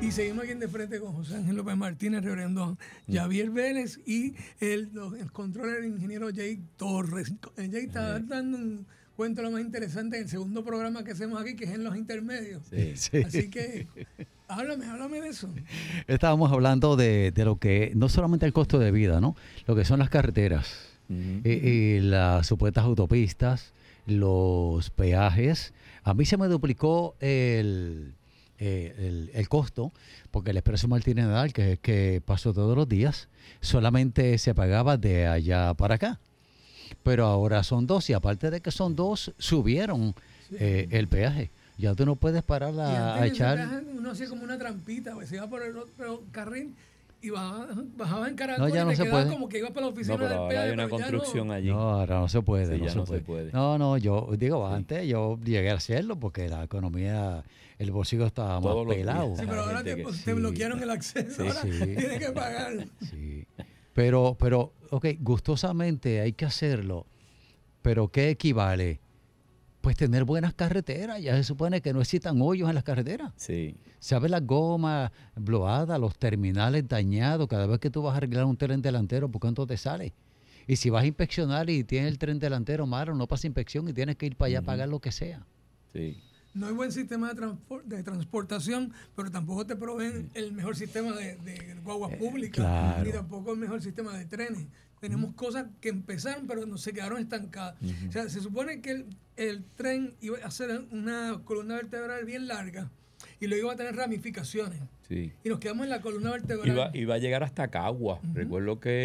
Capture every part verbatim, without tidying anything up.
Y seguimos aquí de frente con José Ángel López Martínez, reverendo Javier Vélez y el, el controller, el ingeniero Jay Torres. Jay está dando un cuento lo más interesante en el segundo programa que hacemos aquí, que es en los intermedios. Sí, sí. Así que háblame, háblame de eso. Estábamos hablando de, de lo que, no solamente el costo de vida, ¿no? Lo que son las carreteras, uh-huh. y, y las supuestas autopistas, los peajes. A mí se me duplicó el... Eh, el, el costo, porque el Expreso Martínez Nadal, que es que paso todos los días, solamente se pagaba de allá para acá. Pero ahora son dos, y aparte de que son dos, subieron sí. eh, el peaje. Ya tú no puedes parar a, a echar... Peaje, uno hacía como una trampita, pues, se iba por el otro carril y bajaba, bajaba en Caracol no, ya y no te se quedaba puede. como que iba para la oficina no, pero del ahora peaje. hay una construcción no. allí. No, ahora no se puede. Sí, no, ya se, no puede. se puede. No, no, yo digo, sí. antes yo llegué a hacerlo porque la economía, el bolsillo estaba Todos más pelado. Sí, pero ahora te, que, te sí. bloquearon el acceso, sí, ahora sí. tienes que pagar. Sí, pero, pero, ok, gustosamente hay que hacerlo, pero ¿qué equivale? Pues tener buenas carreteras. Ya se supone que no existan hoyos en las carreteras. Sí. ¿Sabes las gomas bloadas, los terminales dañados? Cada vez que tú vas a arreglar un tren delantero, ¿por cuánto te sale? Y si vas a inspeccionar y tienes el tren delantero malo, no pasa inspección y tienes que ir para allá uh-huh. a pagar lo que sea. Sí. No hay buen sistema de, transpor- de transportación, pero tampoco te proveen sí. el mejor sistema de, de guaguas eh, públicas, claro. ni tampoco el mejor sistema de trenes. Tenemos uh-huh. cosas que empezaron, pero no se quedaron estancadas. Uh-huh. O sea, se supone que el, el tren iba a ser una columna vertebral bien larga y luego iba a tener ramificaciones. Sí. Y nos quedamos en la columna vertebral. Iba, iba a llegar hasta Cagua. Uh-huh. Recuerdo que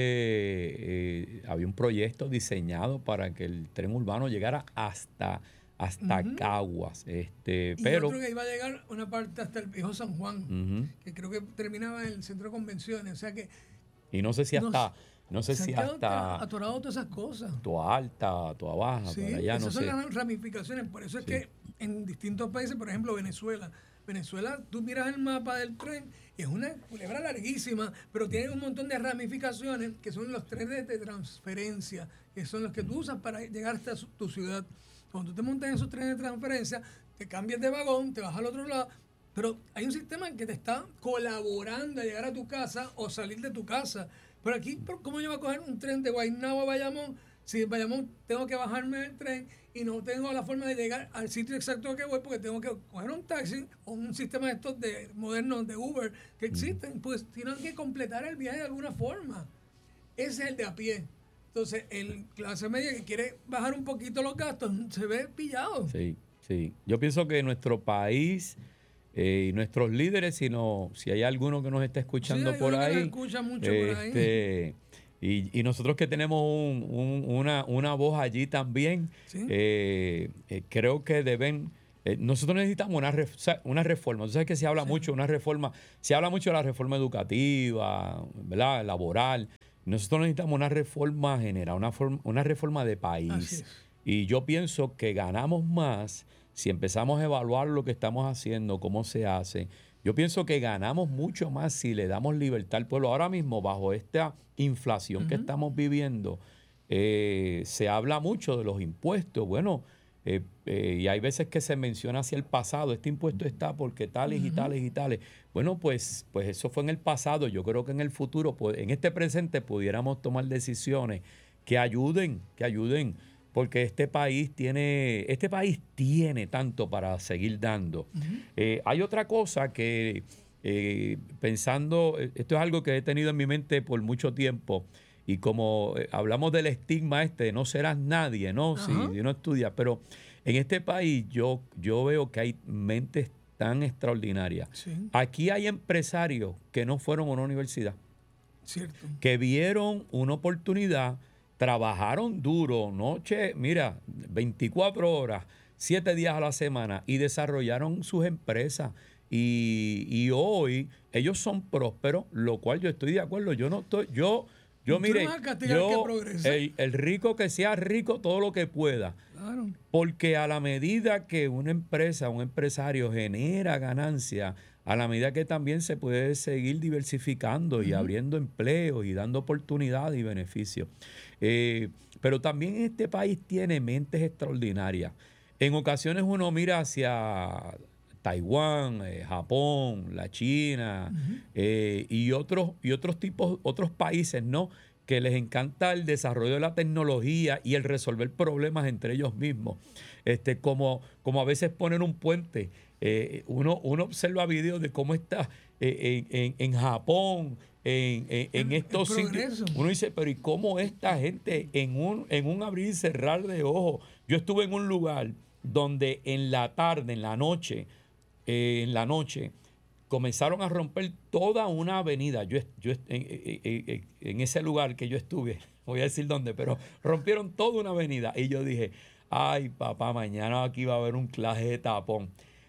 eh, había un proyecto diseñado para que el tren urbano llegara hasta... hasta uh-huh. Caguas, este, y pero otro que iba a llegar una parte hasta el viejo San Juan, uh-huh. que creo que terminaba en el centro de convenciones, o sea que y no sé si hasta no, no sé se si han hasta atorado todas esas cosas, toda alta, toda baja, sí, por allá, esas no son sé. las ramificaciones, por eso es sí. que en distintos países, por ejemplo Venezuela, Venezuela, tú miras el mapa del tren y es una culebra larguísima, pero tiene un montón de ramificaciones que son los trenes de transferencia, que son los que tú usas para llegar hasta tu ciudad. Cuando tú te montas en esos trenes de transferencia, te cambias de vagón, te vas al otro lado, pero hay un sistema que te está colaborando a llegar a tu casa o salir de tu casa. Pero aquí, ¿cómo yo voy a coger un tren de Guaynabo a Bayamón? Si en Bayamón tengo que bajarme del tren y no tengo la forma de llegar al sitio exacto que voy porque tengo que coger un taxi o un sistema de estos de modernos de Uber que existen, pues tienen que completar el viaje de alguna forma. Ese es el de a pie. Entonces, el clase media que quiere bajar un poquito los gastos se ve pillado. Sí, sí. Yo pienso que nuestro país eh, y nuestros líderes, si, no, si hay alguno que nos está escuchando sí, por ahí, que escucha mucho este, por ahí. Y, y nosotros que tenemos un, un, una, una voz allí también, ¿sí? eh, eh, creo que deben... Eh, nosotros necesitamos una, ref, una reforma. Tú sabes que se habla sí. mucho de una reforma, se habla mucho de la reforma educativa, ¿verdad? Laboral. Nosotros necesitamos una reforma general, una, forma, una reforma de país. Y yo pienso que ganamos más si empezamos a evaluar lo que estamos haciendo, cómo se hace. Yo pienso que ganamos mucho más si le damos libertad al pueblo. Ahora mismo, bajo esta inflación uh-huh. que estamos viviendo, eh, se habla mucho de los impuestos. Bueno, eh, eh, y hay veces que se menciona hacia el pasado, este impuesto está porque tales uh-huh. y tales y tales. Bueno, pues, pues eso fue en el pasado. Yo creo que en el futuro, pues, en este presente, pudiéramos tomar decisiones que ayuden, que ayuden, porque este país tiene, este país tiene tanto para seguir dando. Uh-huh. Eh, hay otra cosa que, eh, pensando, esto es algo que he tenido en mi mente por mucho tiempo, y como eh, hablamos del estigma este de no serás nadie, ¿no? Si, si no estudias, pero en este país yo, yo veo que hay mentes tan extraordinarias. Sí. Aquí hay empresarios que no fueron a una universidad, cierto, que vieron una oportunidad, trabajaron duro, noche, mira, veinticuatro horas, siete días a la semana, y desarrollaron sus empresas. Y, y hoy ellos son prósperos, lo cual yo estoy de acuerdo. Yo no estoy, yo, yo mire, yo, el, el rico que sea rico todo lo que pueda. Claro. Porque a la medida que una empresa, un empresario genera ganancia, a la medida que también se puede seguir diversificando uh-huh. y abriendo empleos y dando oportunidades y beneficios. Eh, pero también este país tiene mentes extraordinarias. En ocasiones uno mira hacia Taiwán, eh, Japón, la China uh-huh. eh, y otros y otros tipos, otros países, ¿no? Que les encanta el desarrollo de la tecnología y el resolver problemas entre ellos mismos. Este, como, como a veces ponen un puente, eh, uno, uno observa videos de cómo está eh, en, en, en Japón, en, en, en estos sitios. Uno dice, pero ¿y cómo esta gente en un, en un abrir y cerrar de ojos? Yo estuve en un lugar donde en la tarde, en la noche, eh, en la noche, comenzaron a romper toda una avenida. Yo, yo en, en, en ese lugar que yo estuve, voy a decir dónde, pero rompieron toda una avenida. Y yo dije, ay, papá, mañana aquí va a haber un clase de tapón.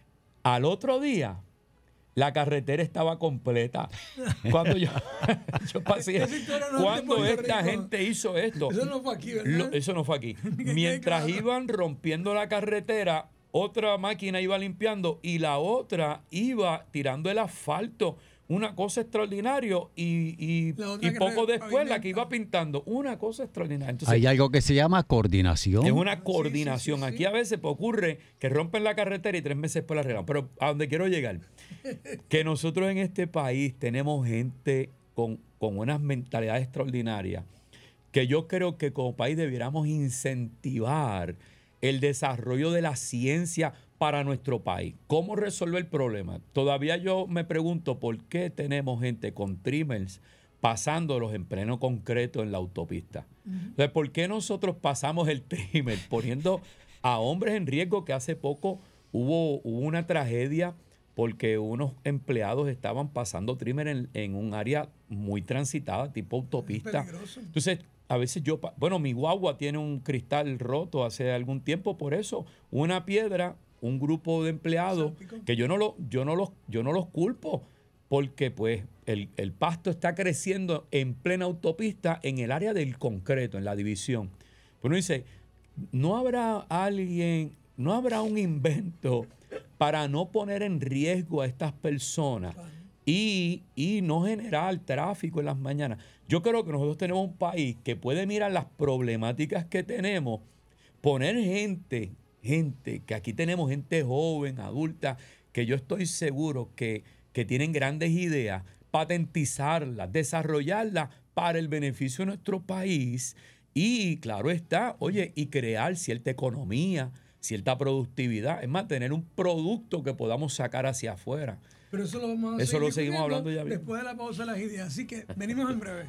Al otro día, la carretera estaba completa. Cuando yo, yo pasé, no cuando esta rico. gente hizo esto. Eso no fue aquí, ¿verdad? Lo, eso no fue aquí. Mientras iban rompiendo la carretera, otra máquina iba limpiando y la otra iba tirando el asfalto. Una cosa extraordinaria y, y, y poco después la que iba pintando. Una cosa extraordinaria. Entonces, hay algo que se llama coordinación. Es una coordinación. Sí, sí, sí, sí. Aquí a veces ocurre que rompen la carretera y tres meses después la arreglan. Pero a donde quiero llegar, que nosotros en este país tenemos gente con, con unas mentalidades extraordinarias que yo creo que como país debiéramos incentivar el desarrollo de la ciencia para nuestro país. ¿Cómo resolver el problema? Todavía yo me pregunto por qué tenemos gente con trimmers pasándolos en pleno concreto en la autopista. Uh-huh. Entonces, ¿por qué nosotros pasamos el trimmer poniendo a hombres en riesgo? Que hace poco hubo, hubo una tragedia porque unos empleados estaban pasando trimmer en, en un área muy transitada, tipo autopista. Entonces, a veces yo, bueno, mi guagua tiene un cristal roto hace algún tiempo por eso. Una piedra, un grupo de empleados que yo no, lo, yo no, los, yo no los culpo porque pues el, el pasto está creciendo en plena autopista en el área del concreto, en la división. Pues uno dice, ¿no habrá alguien, no habrá un invento para no poner en riesgo a estas personas y, y no generar tráfico en las mañanas? Yo creo que nosotros tenemos un país que puede mirar las problemáticas que tenemos, poner gente, gente, que aquí tenemos gente joven, adulta, que yo estoy seguro que, que tienen grandes ideas, patentizarlas, desarrollarlas para el beneficio de nuestro país y, claro está, oye, y crear cierta economía, cierta productividad, es más, tener un producto que podamos sacar hacia afuera. Pero eso lo vamos a eso lo seguimos hablando ya bien. Después de la pausa de las ideas. Así que venimos en breve.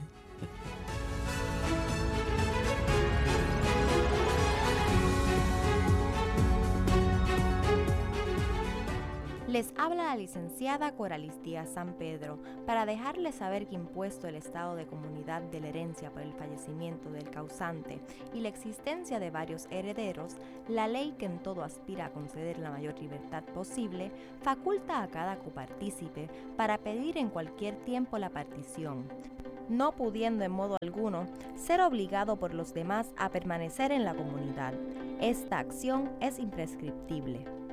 Les habla la licenciada Coralis Díaz San Pedro para dejarles saber que impuesto el estado de comunidad de la herencia por el fallecimiento del causante y la existencia de varios herederos, la ley que en todo aspira a conceder la mayor libertad posible faculta a cada copartícipe para pedir en cualquier tiempo la partición, no pudiendo en modo alguno ser obligado por los demás a permanecer en la comunidad. Esta acción es imprescriptible.